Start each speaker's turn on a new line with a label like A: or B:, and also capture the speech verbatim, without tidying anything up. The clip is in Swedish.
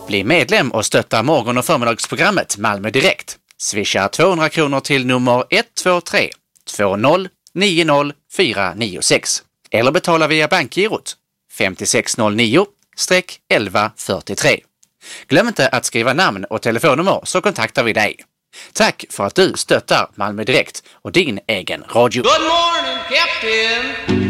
A: Bli medlem och stötta morgon- och förmiddagsprogrammet Malmö Direkt. Swisha tvåhundra kronor till nummer ett två tre två noll nio noll fyra nio sex eller betala via bankgirot fem sex noll nio elva fyrtiotre. Glöm inte att skriva namn och telefonnummer så kontaktar vi dig. Tack för att du stöttar Malmö Direkt och din egen radio.
B: Good morning, Captain.